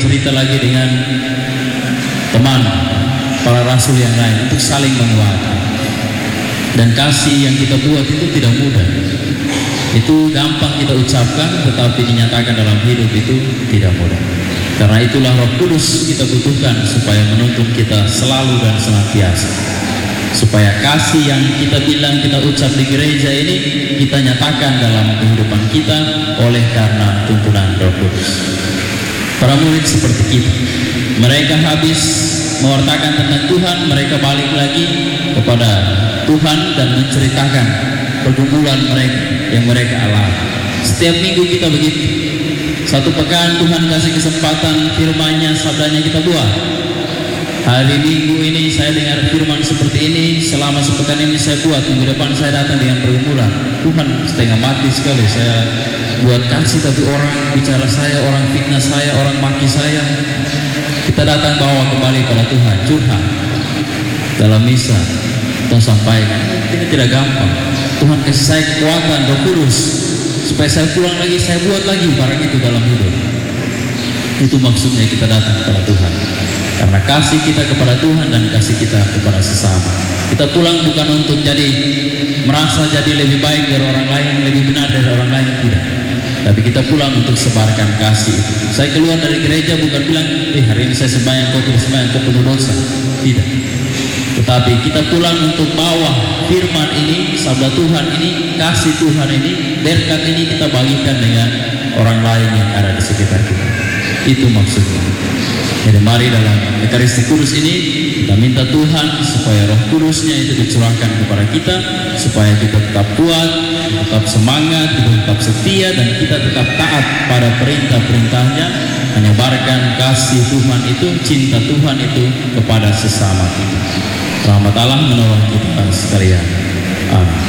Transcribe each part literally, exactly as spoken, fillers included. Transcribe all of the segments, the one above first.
bercerita lagi dengan teman para rasul yang lain untuk saling menguatkan. Dan kasih yang kita buat itu tidak mudah. Itu gampang kita ucapkan, tetapi dinyatakan dalam hidup itu tidak mudah. Karena itulah Roh Kudus kita butuhkan supaya menuntun kita selalu dan senantiasa, supaya kasih yang kita bilang kita ucap di gereja ini kita nyatakan dalam kehidupan kita oleh karena tuntunan Roh Kudus. Para murid seperti kita, mereka habis mewartakan tentang Tuhan, mereka balik lagi kepada Tuhan dan menceritakan pergumulan mereka yang mereka alami. Setiap minggu kita begitu. Satu pekan Tuhan kasih kesempatan firman-Nya, sabdanya kita buat. Hari Minggu ini saya dengar firman seperti ini, selama sepekan ini saya buat, minggu depan saya datang dengan pergumulan. Tuhan, setengah mati sekali saya buat kasih, tapi orang bicara saya, orang fitnah saya, orang maki saya. Kita datang bawa kembali pada Tuhan, curhat dalam misa, kita sampaikan. Ini tidak gampang. Tuhan kasih saya kekuatan, Roh Kudus, supaya saya pulang lagi, saya buat lagi barang itu dalam hidup. Itu maksudnya kita datang kepada Tuhan, karena kasih kita kepada Tuhan dan kasih kita kepada sesama. Kita pulang bukan untuk jadi merasa jadi lebih baik dari orang lain, lebih benar dari orang lain, tidak. Tapi kita pulang untuk sebarkan kasih itu. Saya keluar dari gereja bukan bilang, eh hari ini saya sembahyang, kau tidak sembahyang, kau penuh dosa. Tidak. Tetapi kita pulang untuk bawa firman ini, sabda Tuhan ini, kasih Tuhan ini, berkat ini kita bagikan dengan orang lain yang ada di sekitar kita. Itu maksudnya. Jadi mari dalam Ekaristi Kudus ini kita minta Tuhan supaya Roh Kudusnya itu dicurahkan kepada kita, supaya kita tetap kuat, tetap semangat, kita tetap setia, dan kita tetap taat pada perintah-perintahnya, menyebarkan kasih Tuhan itu, cinta Tuhan itu kepada sesama kita. Rahmat Allah menolong kita sekalian. Amin.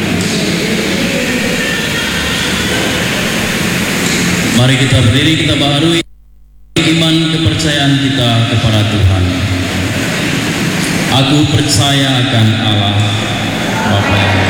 Mari kita berdiri, kita baharui iman kepercayaan kita kepada Tuhan. Aku percaya akan Allah Bapa